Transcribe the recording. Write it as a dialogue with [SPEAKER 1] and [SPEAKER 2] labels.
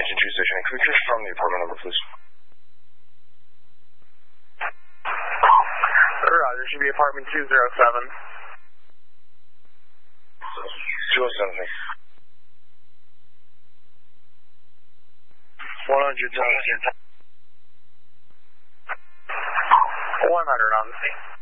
[SPEAKER 1] Extension 2 station. Could you confirm the apartment number, please?
[SPEAKER 2] Roger, should be apartment 207.
[SPEAKER 1] 207, thanks.
[SPEAKER 2] 100 on the scene.